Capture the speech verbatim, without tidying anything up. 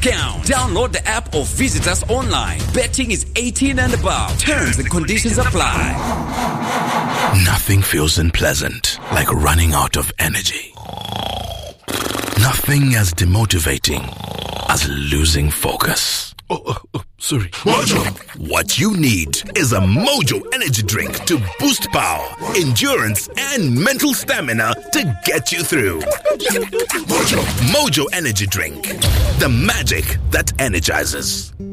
count. Download the app or visit us online. Betting is eighteen and above. Terms and conditions apply. Nothing feels unpleasant like running out of energy. Nothing as demotivating as losing focus. Oh, oh, oh, sorry. Mojo. What you need is a Mojo energy drink to boost power, endurance, and mental stamina to get you through. Mojo. Mojo energy drink. The magic that energizes.